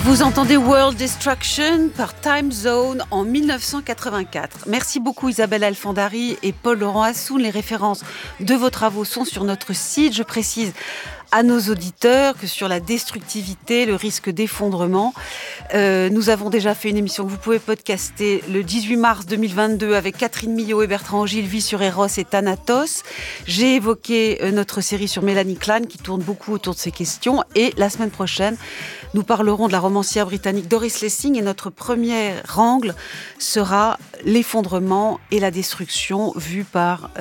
Vous entendez World Destruction par Time Zone en 1984. Merci beaucoup Isabelle Alfandari et Paul-Laurent Assoun. Les références de vos travaux sont sur notre site. Je précise à nos auditeurs que sur la destructivité, le risque d'effondrement, nous avons déjà fait une émission que vous pouvez podcaster le 18 mars 2022 avec Catherine Millot et Bertrand Ogilvy sur Eros et Thanatos. J'ai évoqué notre série sur Mélanie Klein qui tourne beaucoup autour de ces questions, et la semaine prochaine nous parlerons de la romancière britannique Doris Lessing, et notre premier angle sera l'effondrement et la destruction vue par